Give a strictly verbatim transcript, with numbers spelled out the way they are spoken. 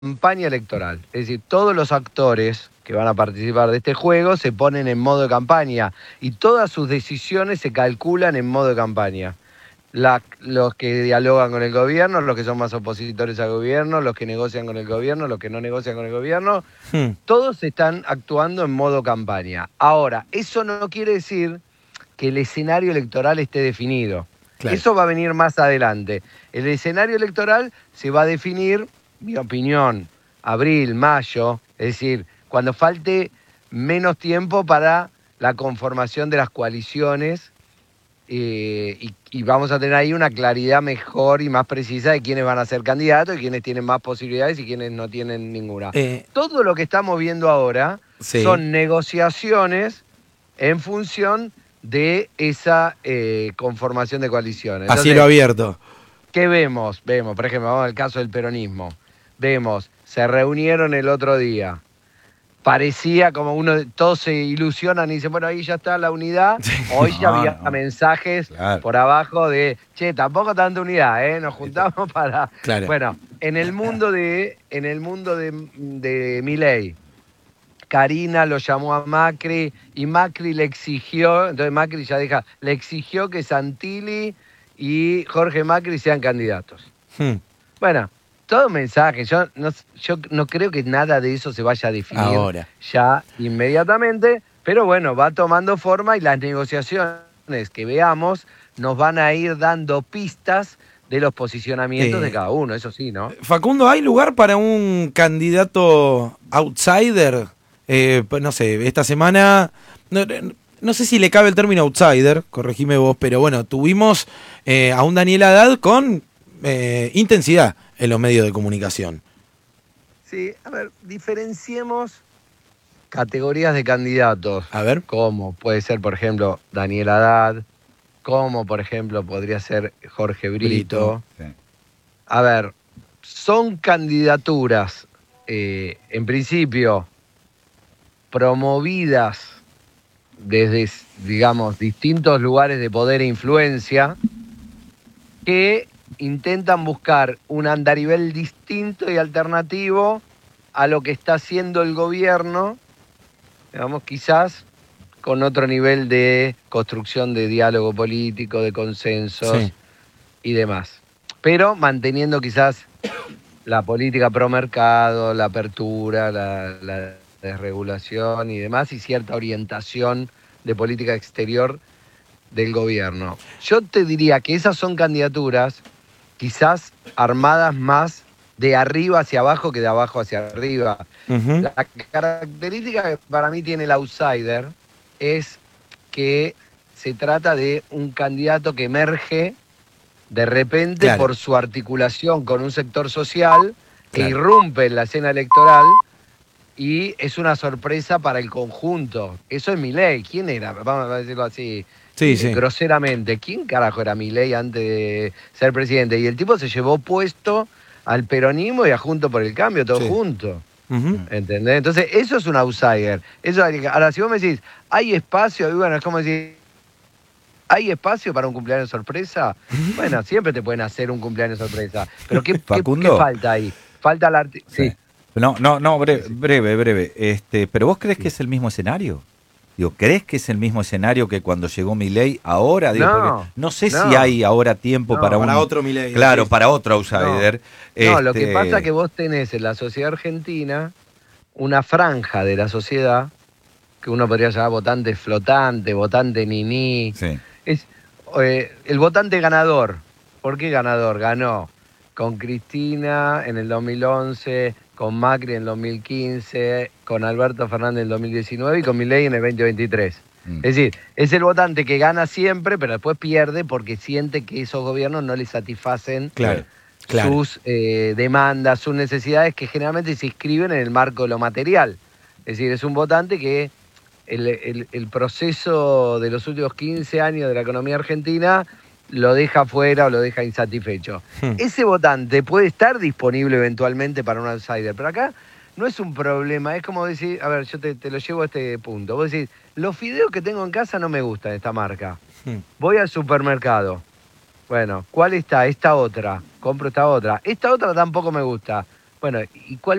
campaña electoral. Es decir, todos los actores que van a participar de este juego se ponen en modo de campaña y todas sus decisiones se calculan en modo de campaña. La, los que dialogan con el gobierno, los que son más opositores al gobierno, los que negocian con el gobierno, los que no negocian con el gobierno, hmm. todos están actuando en modo campaña. Ahora, eso no quiere decir que el escenario electoral esté definido. Claro. Eso va a venir más adelante. El escenario electoral se va a definir, mi opinión, abril, mayo, es decir, cuando falte menos tiempo para la conformación de las coaliciones eh, y, y vamos a tener ahí una claridad mejor y más precisa de quiénes van a ser candidatos y quiénes tienen más posibilidades y quiénes no tienen ninguna. Eh, Todo lo que estamos viendo ahora sí. son negociaciones en función de esa eh, conformación de coaliciones. Entonces, a cielo abierto. ¿Qué vemos? Vemos, por ejemplo, vamos al caso del peronismo. Vemos, se reunieron el otro día. Parecía como uno, todos se ilusionan y dicen, bueno, ahí ya está la unidad. Hoy no, ya había no. mensajes claro. por abajo de, che, tampoco tanta unidad, ¿eh? Nos juntamos para... Claro. Bueno, en el mundo de, en el mundo de, de Milei, Karina lo llamó a Macri y Macri le exigió, entonces Macri ya deja, le exigió que Santilli y Jorge Macri sean candidatos. Hmm. Bueno, todo mensaje, yo no, yo no creo que nada de eso se vaya a definir ahora, ya inmediatamente, pero bueno, va tomando forma y las negociaciones que veamos nos van a ir dando pistas de los posicionamientos eh, de cada uno, eso sí, ¿no? Facundo, ¿hay lugar para un candidato outsider? Eh, pues no sé, esta semana, no, no sé si le cabe el término outsider, corregime vos, pero bueno, tuvimos eh, a un Daniel Haddad con eh, intensidad en los medios de comunicación. Sí, a ver, diferenciemos categorías de candidatos. A ver. Como puede ser, por ejemplo, Daniel Haddad, como por ejemplo podría ser Jorge Brito. Brito. Sí. A ver, son candidaturas, eh, en principio, promovidas desde, digamos, distintos lugares de poder e influencia que intentan buscar un andarivel distinto y alternativo a lo que está haciendo el gobierno, digamos, quizás con otro nivel de construcción de diálogo político, de consensos sí. y demás. Pero manteniendo quizás la política pro mercado, la apertura, la... la desregulación y demás, y cierta orientación de política exterior del gobierno. Yo te diría que esas son candidaturas quizás armadas más de arriba hacia abajo que de abajo hacia arriba. Uh-huh. La característica que para mí tiene el outsider es que se trata de un candidato que emerge de repente claro. por su articulación con un sector social claro. que irrumpe en la escena electoral y es una sorpresa para el conjunto. Eso es Milei. ¿Quién era? Vamos a decirlo así, sí, eh, sí. groseramente. ¿Quién carajo era Milei antes de ser presidente? Y el tipo se llevó puesto al peronismo y a Juntos por el Cambio, todo sí. junto. Uh-huh. ¿Entendés? Entonces, eso es un outsider. Eso, ahora, si vos me decís, ¿hay espacio? Y bueno, es como decir, ¿hay espacio para un cumpleaños sorpresa? Bueno, siempre te pueden hacer un cumpleaños sorpresa. Pero ¿qué, ¿qué, ¿qué falta ahí? Falta la... Arti- sí. sí. No, no, no, breve, breve, breve. Este, pero ¿vos crees sí. que es el mismo escenario? Digo, ¿crees que es el mismo escenario que cuando llegó Milei ahora? Digo, no, no sé no. si hay ahora tiempo no, para, para un, otro Milei. Claro, sí. para otro outsider. No, no este... lo que pasa es que vos tenés en la sociedad argentina una franja de la sociedad que uno podría llamar votante flotante, votante niní. Sí. Es eh, el votante ganador. ¿Por qué ganador? Ganó con Cristina en el dos mil once, con Macri en el dos mil quince, con Alberto Fernández en el dos mil diecinueve y con Milei en el veinte veintitrés. Mm. Es decir, es el votante que gana siempre, pero después pierde porque siente que esos gobiernos no le satisfacen claro, claro. sus eh, demandas, sus necesidades, que generalmente se inscriben en el marco de lo material. Es decir, es un votante que el, el, el proceso de los últimos quince años de la economía argentina lo deja fuera o lo deja insatisfecho. Hmm. Ese votante puede estar disponible eventualmente para un outsider, pero acá no es un problema, es como decir, a ver, yo te, te lo llevo a este punto. Vos decís, los fideos que tengo en casa no me gustan, esta marca. Hmm. Voy al supermercado. Bueno, ¿cuál está? Esta otra. Compro esta otra. Esta otra tampoco me gusta. Bueno, ¿y cuál